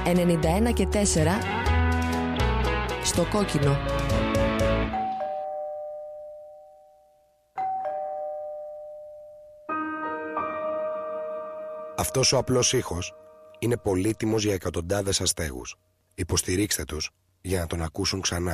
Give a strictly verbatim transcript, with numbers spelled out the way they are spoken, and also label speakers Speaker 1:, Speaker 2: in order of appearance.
Speaker 1: ενενήντα ένα και τέσσερα στο κόκκινο.
Speaker 2: Αυτός ο απλός ήχος είναι πολύτιμος για εκατοντάδες αστέγους. Υποστηρίξτε τους για να τον ακούσουν ξανά.